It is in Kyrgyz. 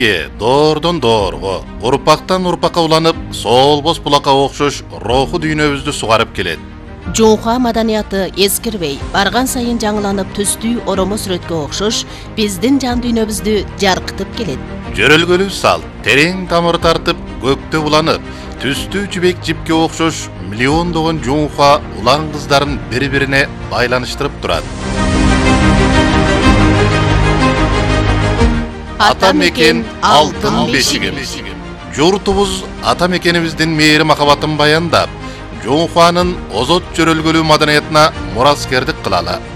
Доордон доорго, урпактан урпакка уланып, солбос булакка окшош руху дүйнөбүздү сугарып келет. Жоңха маданияты эскирбей, барган сайын жаңыланып түстүү оромо сүрөткө окшош биздин жан дүйнөбүздү жаркытып келет. Жөрөлгөлүү сал, терең тамыр тартып, көктө буланып, түстүү жибек жипке окшош миллиондогон жоңха улан кыздарын бири-бирине байланыштырып турат. Ата мекен алтын бешигimiz. Журтубуз ата мекенибиздин мээри махабатын баяндап, жоңханын озот жөрөлгөлүү маданиятына мураскердик кылалы.